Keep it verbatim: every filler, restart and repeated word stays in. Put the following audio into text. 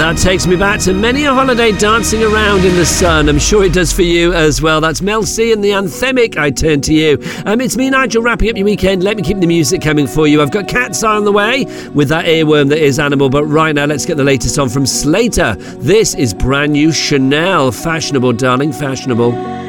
That takes me back to many a holiday dancing around in the sun. I'm sure it does for you as well. That's Mel C and the Anthemic, I Turn to You. Um, it's me, Nigel, wrapping up your weekend. Let me keep the music coming for you. I've got Cat's Eye on the way with that earworm that is Animal. But right now, let's get the latest on from Slater. This is brand new Chanel. Fashionable, darling, fashionable.